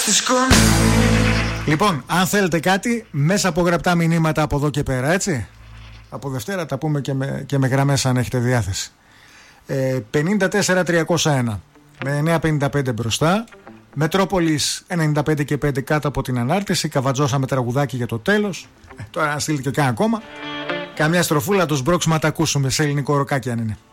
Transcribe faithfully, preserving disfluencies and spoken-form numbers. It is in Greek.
Λοιπόν, αν θέλετε κάτι, μέσα από γραπτά μηνύματα από εδώ και πέρα, έτσι. Από Δευτέρα τα πούμε και με, και με γραμμές αν έχετε διάθεση. ε, πενήντα τέσσερα τριακόσια ένα με εννιακόσια πενήντα πέντε μπροστά. Μετρόπολης ενενήντα πέντε και πέντε κάτω από την ανάρτηση. Καβατζώσαμε τραγουδάκι για το τέλος. ε, Τώρα αν στείλετε και κάνα ακόμα, καμιά στροφούλα του σμπρώξουμε, τα ακούσουμε σε ελληνικό ροκάκι αν είναι.